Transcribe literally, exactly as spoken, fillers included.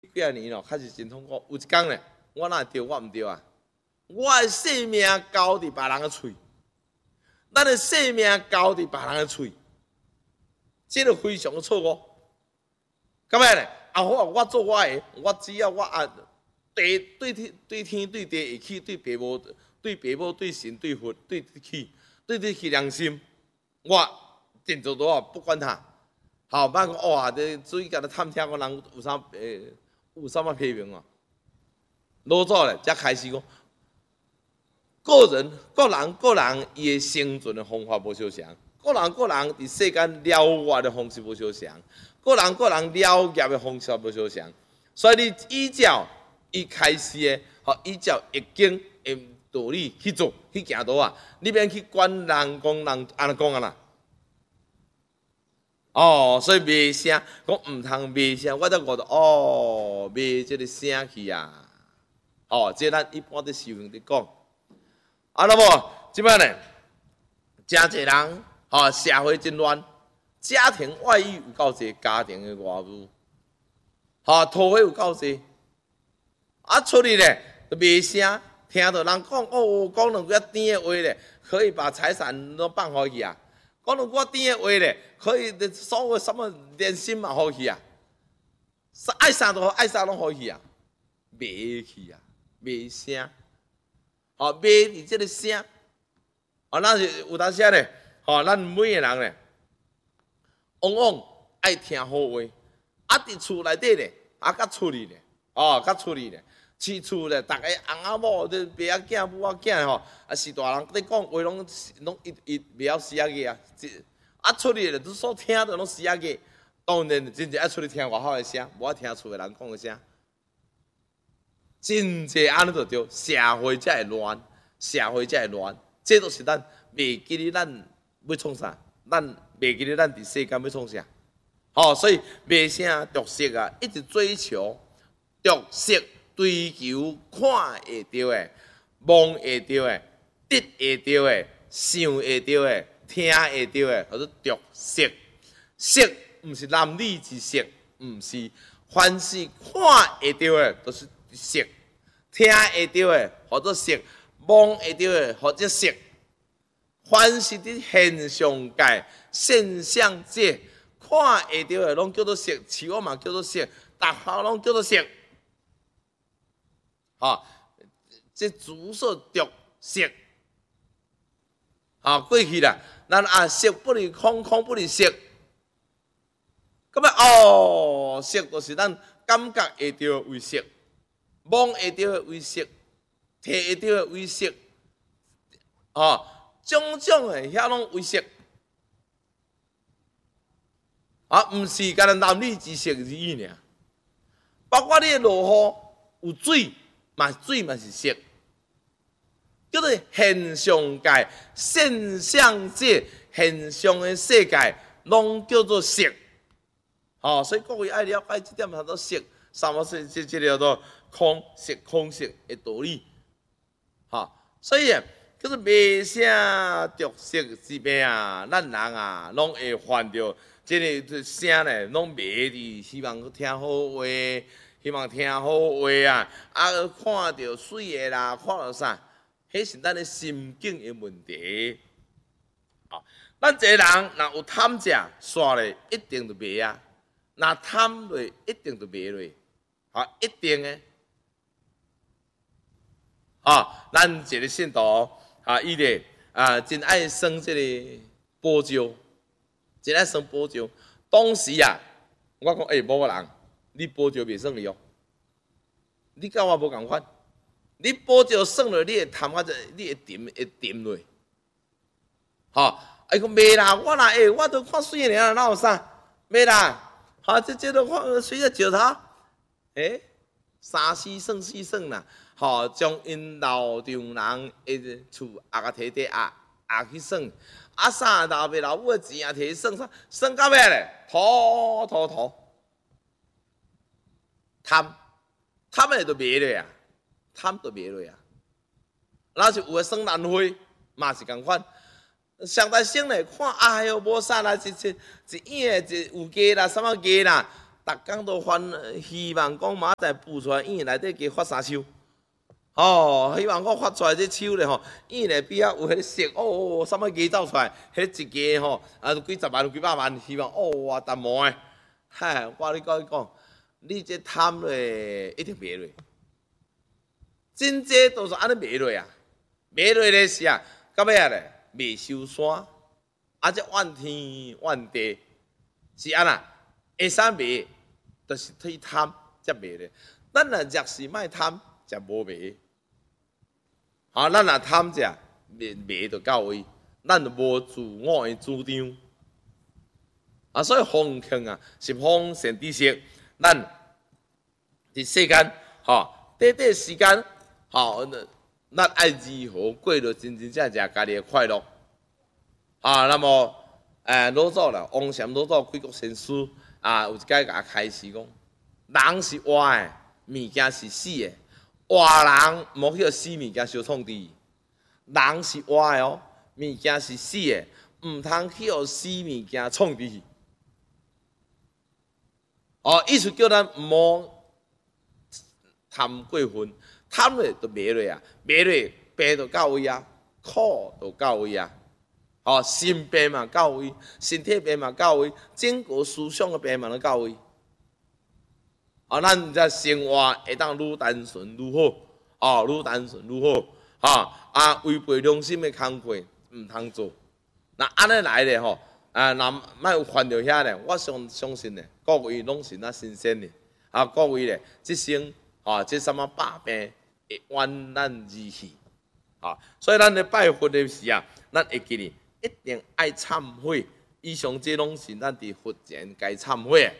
几啊年咯，开始真痛苦。有一天咧，我哪会对我毋对啊？我的性命交伫别人的喙，咱的性命交伫别人的喙，这个非常的错误。咁样咧，啊好啊，我做我的，我只要我啊，地对天对天对地会起，对爸母对爸母对神对佛对起，对得起良心，我尽做多啊，不管他。好，别讲哇，这注意甲他探听，我人有啥诶，有啥物批评啊？老早咧，才开始讲，个人、个人、个人伊诶生存的方法无相像，个人、个人伫世间了活的方式无相像，个人、个人了业的方式无相像，所以你依照伊开始的，吼，依照易经的道理去做去行道啊，你免去管人讲人安尼讲啊啦。哦，所以卖声，讲毋通卖声，我才觉得哦，卖即个声去啊。哦，即咱一般伫修行伫讲，啊，那么即摆呢，真侪人，吼、哦，社会真乱，家庭外遇有够侪，家庭的外遇，吼、哦，讨债有够侪，啊，出去咧就卖声，听到人讲哦，讲两句甜的话咧，可以把财产都放互去啊。讲两句甜的话咧，可以所有什么连心嘛好去啊，爱啥都好，爱啥拢好去啊，卖去啊，卖声，吼、哦，卖伫即个声，哦，咱是有当时咧，吼、哦，咱每个人咧，往往爱听好话，啊，伫厝内底咧，啊，甲出去咧，哦，甲出去咧。饲厝咧，逐个翁仔某、爸仔囝、母仔囝吼，啊是大人咧讲话拢拢一一袂晓死啊个啊，啊出去咧，都所听到拢死啊个，当然真正爱出去听外口的声，无爱听厝的人讲的声，真侪安尼就对，社会才会乱，社会才会乱，这都是咱袂记哩，咱要创啥？咱袂记哩，咱伫世间要创啥？吼、哦，所以卖声着色啊，一直追求着色。追求看会到的、摸会到的、得会到的、想会到的、听会到的，叫做着色。色毋是男女之色，毋是凡是看会到的都是色，听会到的或者色，摸会到的或者色。凡是伫现象界、现象界看会到的，拢叫做色，树嘛叫做色，大项拢叫做色。啊，这主说着色，啊，过去啦，咱啊色不离空，空不离色，咁啊哦，色就是咱感觉会到为色，摸会到为色，摕会到为色，啊，种种的遐拢为色，啊，毋是干男女之色而已尔，包括你的落雨有水。嘛水嘛是色，叫做现象界、现象界、现象的世界，拢叫做色。哦，所以各位爱了解这点，叫做色，什么是这这叫做空色、空色的道理。哈、哦，所以叫做卖声着色之辈啊，咱人啊，拢会犯着这个声咧，拢卖伫希望听好话。希望听好话啊，啊，看到水的啦，看到啥，迄是咱的心境的问题。哦，咱一个人若有贪食，煞咧一定就卖啊；若贪落，一定就卖落。啊，一定的。啊，咱一个信徒啊，伊咧啊，真爱生这个宝招，真爱生宝招。当时啊，我讲诶，某个人。你保照袂算哩哦，你甲我无共款。你保照算落，你会贪啊，你会沉会沉落。吼，伊讲袂啦，我若会，我都看水尔，哪有啥？袂啦，吼，这这都看水个石头，诶，三四算四算啦。吼，将因老丈人诶厝压个摕摕压压去算，啊啥老爸老母诶钱啊摕去算，算到尾咧，吐吐吐。贪，贪的就卖了啊，贪就卖了啊。那是有诶算兰花，嘛是共款。上台先咧看，哎哟，无啥啦，一一一影一有价啦，什么价啦， 逐工都翻，希望讲明仔载布出来，院内底加发三手。哦，希望讲发出来这手咧吼，院内边仔有迄个色哦，啥物鸡走出来，迄一家吼啊几十万、几百万，希望哦哇淡薄诶，嗨，我咧甲你讲，你这贪咧一定卖落，真济都是安尼卖落啊，卖落咧是啊，到尾啊咧卖收山，啊这怨天怨地，是安那，会使卖，就是去贪才卖咧，咱若若是莫贪，才无卖。啊，咱若贪者，卖卖就到位，咱就无自我的主张。啊，所以奉劝啊，是奉献知识，咱伫世间，吼，短短时间，吼，咱爱如何过着真真正正家己的快乐。啊，那么，诶，老早啦，王禅老早几国先师啊，有一解甲开示讲，人是活的，物件是死的。活人莫去死物件相创治，人是活的哦，物件是死的，毋通去互死物件创治。哦，意思叫咱毋好贪过分，贪咧就卖落啊，卖落病就到位啊，苦就到位啊，哦，心病嘛到位，身体病嘛到位，整个思想的病嘛都到位。啊，咱这生活会当愈单纯愈好，哦，愈单纯愈好，哈啊，违背良心的工作毋通做。那安尼来咧吼，啊，若莫有犯着遐咧，我相相信咧，各位拢是那新鲜的，啊，各位咧，即生啊，即什么百病会冤咱而去，啊，所以咱咧拜佛的时啊，咱会记哩，一定爱忏悔。以上这拢是咱伫佛前该忏悔的。